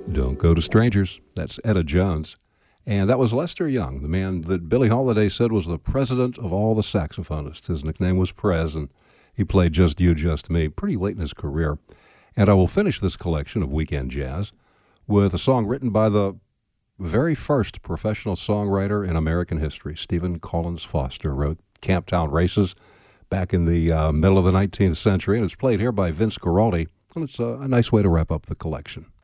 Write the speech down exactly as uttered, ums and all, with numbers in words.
Don't Go to Strangers. That's Etta Jones. And that was Lester Young, the man that Billie Holiday said was the president of all the saxophonists. His nickname was Prez, and he played Just You, Just Me pretty late in his career. And I will finish this collection of weekend jazz with a song written by the very first professional songwriter in American history. Stephen Collins Foster wrote Camptown Races back in the uh, middle of the nineteenth century, and it's played here by Vince Guaraldi, and it's a, a nice way to wrap up the collection.